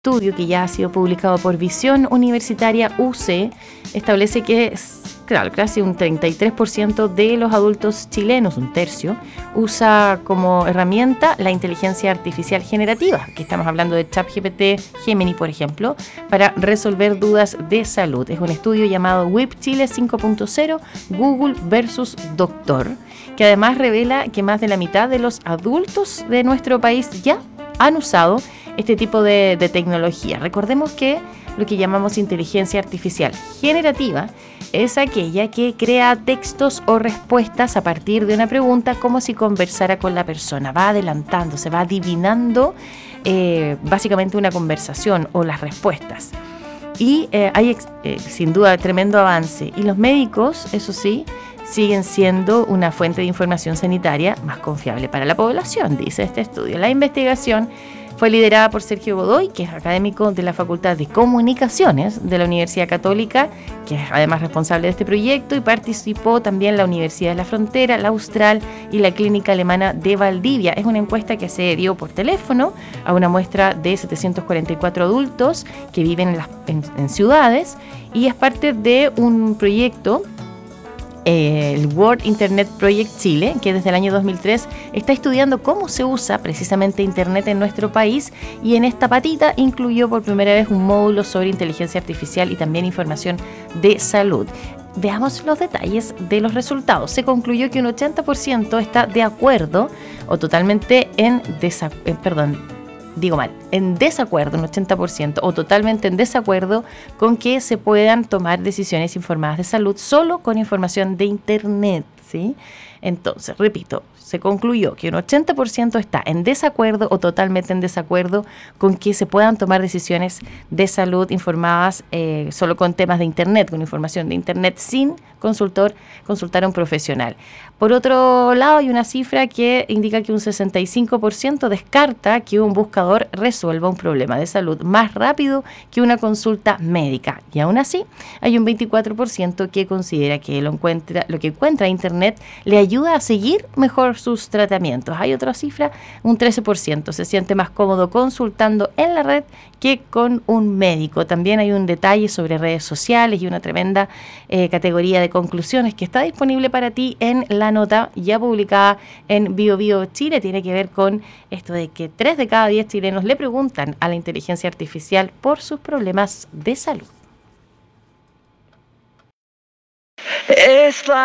estudio que ya ha sido publicado por Visión Universitaria UC establece que, claro, casi un 33% de los adultos chilenos, un tercio, usa como herramienta la inteligencia artificial generativa, que estamos hablando de ChatGPT, Gemini, por ejemplo, para resolver dudas de salud. Es un estudio llamado WIP Chile 5.0, Google versus Doctor, que además revela que más de la mitad de los adultos de nuestro país ya han usado este tipo de tecnología. Recordemos que lo que llamamos inteligencia artificial generativa es aquella que crea textos o respuestas a partir de una pregunta como si conversara con la persona. Va adelantando, se va adivinando básicamente una conversación o las respuestas. Y hay sin duda tremendo avance. Y los médicos, eso sí, siguen siendo una fuente de información sanitaria más confiable para la población, dice este estudio. La investigación fue liderada por Sergio Godoy, que es académico de la Facultad de Comunicaciones de la Universidad Católica, que es además responsable de este proyecto, y participó también la Universidad de la Frontera, la Austral y la Clínica Alemana de Valdivia. Es una encuesta que se dio por teléfono a una muestra de 744 adultos que viven en ciudades, y es parte de un proyecto, el World Internet Project Chile, que desde el año 2003 está estudiando cómo se usa precisamente Internet en nuestro país, y en esta patita incluyó por primera vez un módulo sobre inteligencia artificial y también información de salud. Veamos los detalles de los resultados. Se concluyó que un 80% está de acuerdo o totalmente en desacuerdo, un 80%, o totalmente en desacuerdo con que se puedan tomar decisiones informadas de salud solo con información de Internet, ¿sí? Entonces, repito, se concluyó que un 80% está en desacuerdo o totalmente en desacuerdo con que se puedan tomar decisiones de salud informadas solo con temas de Internet, con información de Internet, sin consultar a un profesional. Por otro lado, hay una cifra que indica que un 65% descarta que un buscador resuelva un problema de salud más rápido que una consulta médica. Y aún así, hay un 24% que considera que lo que encuentra en Internet le ayuda a seguir mejor sus tratamientos. Hay otra cifra, un 13% se siente más cómodo consultando en la red que con un médico. También hay un detalle sobre redes sociales y una tremenda categoría de conclusiones que está disponible para ti en la nota ya publicada en BioBio Chile. Tiene que ver con esto de que 3 de cada 10 chilenos le preguntan a la inteligencia artificial por sus problemas de salud.